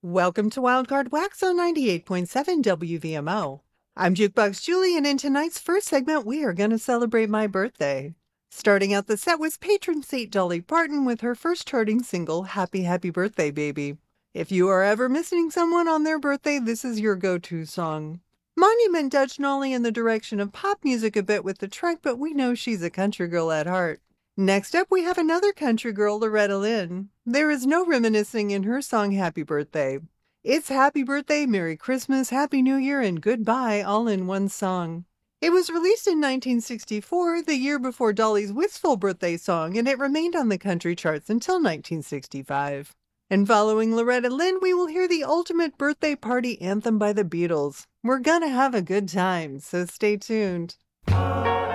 Welcome to Wildcard Wax on 98.7 WVMO. I'm Jukebox Julie, and in tonight's first segment, we are going to celebrate my birthday. Starting out the set was patron saint Dolly Parton with her first charting single, Happy Happy Birthday Baby. If you are ever missing someone on their birthday, this is your go-to song. Monument dodged Nolly in the direction of pop music a bit with the track, but we know she's a country girl at heart. Next up, we have another country girl, Loretta Lynn. There is no reminiscing in her song Happy Birthday. It's Happy Birthday, Merry Christmas, Happy New Year, and Goodbye all in one song. It was released in 1964, the year before Dolly's wistful birthday song, and it remained on the country charts until 1965. And following Loretta Lynn, we will hear the ultimate birthday party anthem by the Beatles. We're gonna have a good time, so stay tuned.